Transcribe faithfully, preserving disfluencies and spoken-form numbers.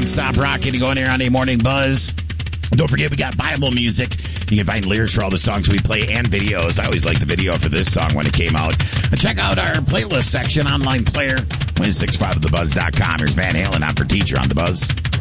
nonstop rocking to go in here on a morning buzz. Don't forget, we got Bible music. You can find lyrics for all the songs we play and videos. I always liked the video for this song when it came out. And check out our playlist section, online player, one six five the buzz dot com. Here's Van Halen on for Teacher on the Buzz.